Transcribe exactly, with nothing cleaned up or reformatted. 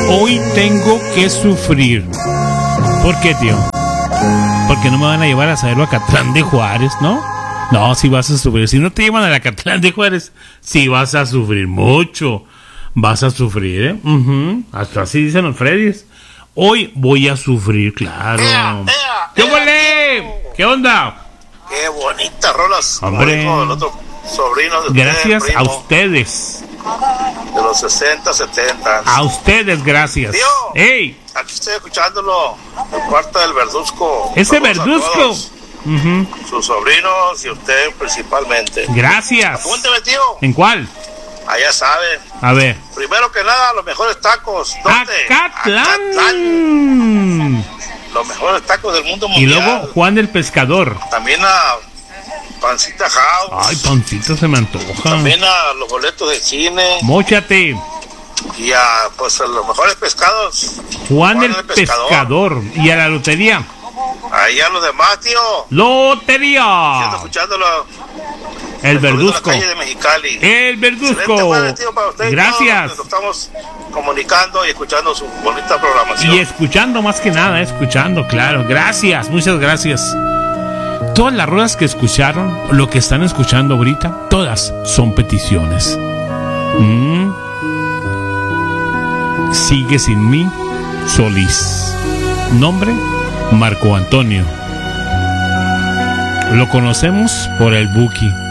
Hoy tengo que sufrir. ¿Por qué, tío? Porque no me van a llevar a saberlo a Acatlán de Juárez, ¿no? No, si vas a sufrir. Si no te llevan a la Acatlán de Juárez, sí vas a sufrir mucho. Vas a sufrir, ¿eh? Uh-huh. Hasta así dicen los Freddys. Hoy voy a sufrir, claro. Ea, ea, ¿Qué ea, huele? ¿Qué onda? Qué bonitas rolas. Hombre. Como dijo el otro sobrino de Gracias usted, a primo, ustedes. de los sesenta, setenta. A ustedes, gracias. Tío. ¡Ey! Aquí estoy escuchándolo en cuarta del Verduzco. Ese Saludos a Verduzco. todos, Uh-huh. sus sobrinos y usted principalmente. Gracias. Apúnteme, tío. ¿En cuál? Allá sabe. A ver. Primero que nada, los mejores tacos. ¿Dónde? Acatlán. Acatlán. Los mejores tacos del mundo Y mundial. luego Juan el Pescador. También a Pancita House. Ay, pancito se me antoja. También a los boletos de cine. Móchate. Y a, pues, a los mejores pescados. Juan el Pescador. Y a la lotería. Ahí a los demás, tío. Lotería. Siento escuchándolo. El Recorriendo Verduzco. la calle de Mexicali. El Verduzco. Excelente jueves, tío, para usted y Gracias. todos los que nos estamos comunicando y escuchando su bonita programación. Y escuchando más que nada, escuchando, claro. Gracias, muchas gracias. Todas las ruedas que escucharon, lo que están escuchando ahorita, todas son peticiones. Mm. Sigue sin mí, Solís. Nombre, Marco Antonio. Lo conocemos por el Buki.